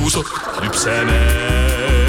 Juuso lypsämään.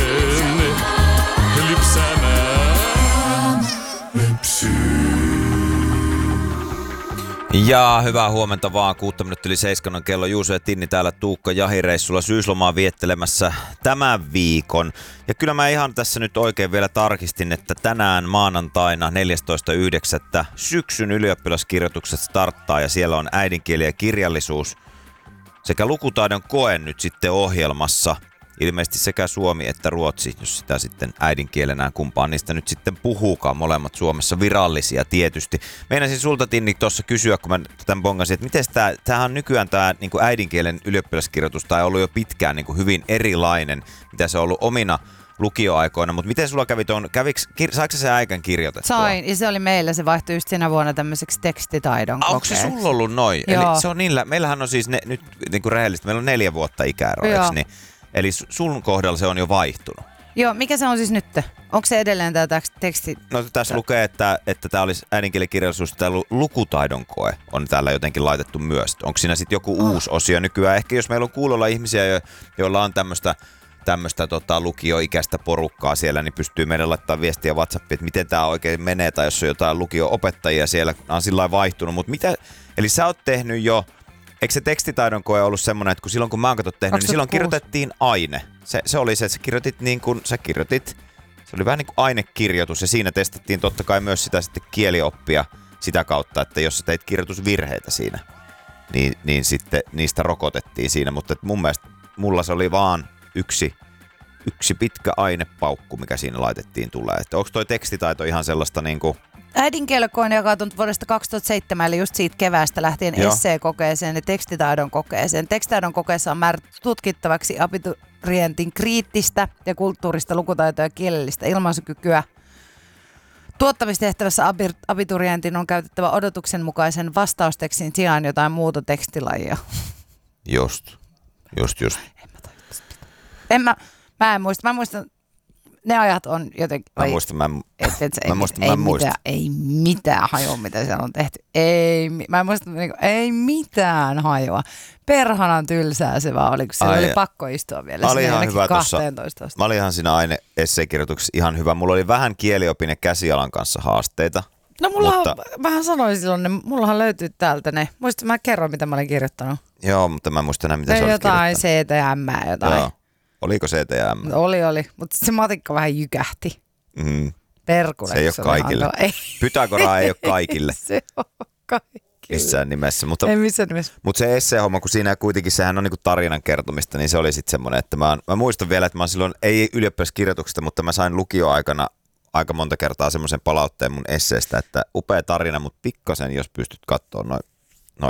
Ja hyvää huomenta vaan, 6 minuuttia yli 7 kello. Juuso ja Tinni täällä Tuukka jahireissulla syyslomaa viettelemässä tämän viikon. Ja kyllä mä ihan tässä nyt oikein vielä tarkistin, että tänään maanantaina 14.9. syksyn ylioppilaskirjoitukset starttaa ja siellä on äidinkieli ja kirjallisuus sekä lukutaidon koe nyt sitten ohjelmassa. Ilmeisesti sekä suomi että ruotsi, jos sitä sitten äidinkielenään kumpaan niistä nyt sitten puhuukaan, molemmat Suomessa virallisia tietysti. Meinasin sulta, Tinni, tuossa kysyä, kun mä tämän bongasin, että miten tämähän on nykyään tämä niin kuin äidinkielen ylioppilaskirjoitus tai ollut jo pitkään niin kuin hyvin erilainen, mitä se on ollut omina lukioaikoina, mutta miten sulla kävi tuon, saiko se äikän kirjoitettua? Sain, ja se oli meillä, se vaihtui just siinä vuonna tämmöiseksi tekstitaidon kokeeksi. Onko se sulla ollut noin? Eli se on niillä, meillähän on siis nyt niin kuin rehellisesti, meillä on 4 vuotta ikäeroa, niin? Eli sun kohdalla se on jo vaihtunut. Joo, mikä se on siis nyt? Onko se edelleen tämä teksti? No tässä lukee, että tämä olisi äidinkielikirjallisuus, tämä lukutaidon koe on täällä jotenkin laitettu myös. Onko siinä sitten joku uusi osio nykyään? Ehkä jos meillä on kuulolla ihmisiä, joilla on tämmöistä lukioikäistä porukkaa siellä, niin pystyy meidän laittamaan viestiä WhatsAppiin, että miten tämä oikein menee, tai jos on jotain lukio-opettajia siellä, on sillä lailla vaihtunut. Mutta eli sä oot tehnyt jo. Eikö se tekstitaidon koe ollut semmoinen, että silloin kun mä oon tehnyt, niin silloin kirjoitettiin aine. Se oli se, että sä kirjoitit niin kuin sä kirjoitit. Se oli vähän niin kuin ainekirjoitus ja siinä testattiin totta kai myös sitä sitten kielioppia sitä kautta, että jos sä teit kirjoitusvirheitä siinä, niin sitten niistä rokotettiin siinä. Mutta mun mielestä mulla se oli vaan yksi pitkä ainepaukku, mikä siinä laitettiin tulee. Että onko toi tekstitaito ihan sellaista niin kuin äidinkielikoe on jakautunut vuodesta 2007, eli just siitä keväästä lähtien esseekokeeseen ja tekstitaidon kokeeseen. Tekstitaidon kokeessa on määrätty tutkittavaksi abiturientin kriittistä ja kulttuurista lukutaitoa ja kielellistä ilmaisukykyä. Tuottamistehtävässä abiturientin on käytettävä odotuksen mukaisen vastaustekstin sijaan jotain muuta tekstilajia. Just. Mä en muista. Mä muistan, ne ajat on jotenkin. Ei mitään hajoa, mitä siellä on tehty. Mä en muista, ei mitään hajoa. Perhanan tylsää se vaan oli, kun siellä oli pakko istua vielä. Oli ihan hyvä tuossa. Mä olin ihan siinä aine-esseekirjoituksessa ihan hyvä. Mulla oli vähän kieliopin ja käsialan kanssa haasteita. No mähän sanoin silloin, mullahan löytyy täältä ne. Muistat, mä kerron, mitä mä olin kirjoittanut. Joo, mutta mä en muista enää, mitä sä olit jotain CTM, jotain. Joo. Oliko CTM? Oli, mutta se matikka vähän jykähti. Perkule. Se ei ole kaikille. Pythagoraa ei ole kaikille. Se on kaikille. Missään nimessä. Ei missään nimessä. Mutta se essee-homma, kun siinä kuitenkin sehän on niinku tarinan kertomista, niin se oli sitten semmoinen, että mä muistan vielä, että mä silloin, ei ylioppilaskirjoituksesta, mutta mä sain lukioaikana aika monta kertaa semmoisen palautteen mun esseestä, että upea tarina, mutta pikkasen, jos pystyt katsoa noi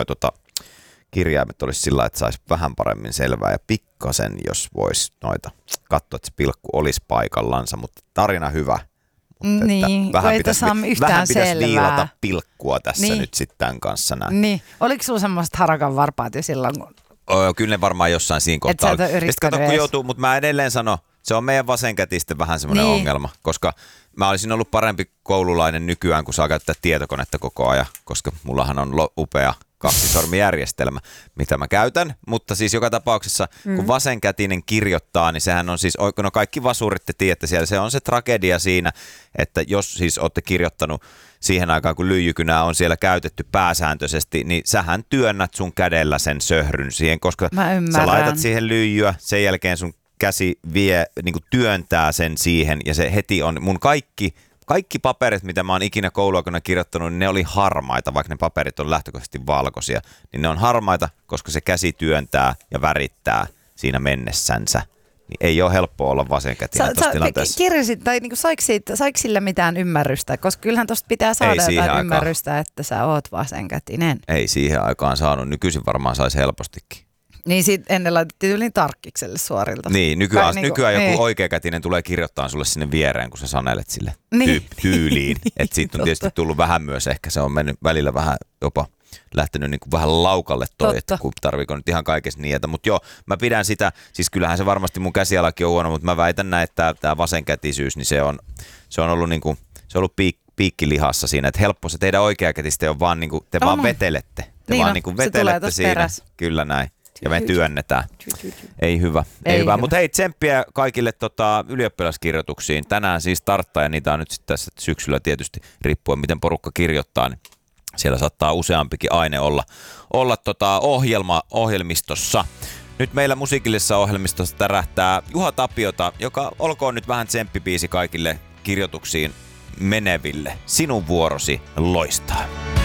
kirjaimet olisi sillä, että saisi vähän paremmin selvää ja pikkasen, jos voisi noita katsoa, että se pilkku olisi paikallansa, mutta tarina hyvä. Mutta niin, vähän pitäisi viilata pilkkua tässä nyt sitten tämän kanssa näin. Niin, oliko sulla semmoiset harakan varpaat jo silloin? Kyllä ne varmaan jossain siinä kohtaa. Ja sitten kato, kun joutuu, mutta mä edelleen sanon, se on meidän vasenkätisten vähän semmoinen ongelma, koska mä olisin ollut parempi koululainen nykyään, kun saa käyttää tietokonetta koko ajan, koska mullahan on upea kaksisormijärjestelmä, mitä mä käytän, mutta siis joka tapauksessa, kun vasenkätinen kirjoittaa, niin sehän on siis, no kaikki vasurit te tiedätte siellä, se on se tragedia siinä, että jos siis olette kirjoittanut siihen aikaan, kun lyijykynää on siellä käytetty pääsääntöisesti, niin sähän työnnät sun kädellä sen söhryn siihen, koska sä laitat siihen lyijyä, sen jälkeen sun käsi niin kuin työntää sen siihen ja se heti on mun kaikki paperit, mitä mä oon ikinä kouluaikana kirjoittanut, niin ne oli harmaita, vaikka ne paperit on lähtökohtaisesti valkoisia. Niin ne on harmaita, koska se käsi työntää ja värittää siinä mennessänsä. Niin ei ole helppoa olla vasenkätinen tuossa tilanteessa. Kirjasit, tai niin saiko sillä mitään ymmärrystä? Koska kyllähän tuosta pitää saada jotain ymmärrystä, että sä oot vasenkätinen. Ei siihen aikaan saanut. Nykyisin varmaan saisi helpostikin. Niin sitten ennen laitettiin yli tarkkikselle suorilta. Niin, nykyään joku oikeakätinen tulee kirjoittaa sulle sinne viereen, kun sä sanelet sille tyyliin. Että siitä on tietysti tullut vähän myös, ehkä se on mennyt välillä vähän jopa lähtenyt niin kuin vähän laukalle toi, että kun tarviiko nyt ihan kaikessa niitä. Mutta joo, mä pidän sitä, siis kyllähän se varmasti mun käsialakin on huono, mutta mä väitän näin, että tämä vasenkätisyys, niin se on ollut, niin kuin, se on ollut piikkilihassa siinä, että helppo se teidän oikeakätistä on vaan, niin kuin, te vaan vetelette. Te niin vaan niin kuin vetelette siinä. Peräs. Kyllä näin. Ja me työnnetään. Ei hyvä. Ei hyvä. Mutta hei, tsemppiä kaikille ylioppilaskirjoituksiin. Tänään siis starttaa ja niitä on nyt sitten tässä syksyllä tietysti riippuen miten porukka kirjoittaa. Niin siellä saattaa useampikin aine olla ohjelmistossa. Nyt meillä musiikillisessa ohjelmistossa tärähtää Juha Tapiota, joka olkoon nyt vähän tsemppibiisi kaikille kirjoituksiin meneville. Sinun vuorosi loistaa.